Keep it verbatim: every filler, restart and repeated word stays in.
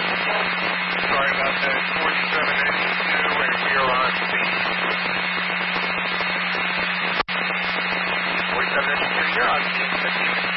Sorry about that. forty-seven engine two, and we are on speed. forty-seven engine two, you're on speed.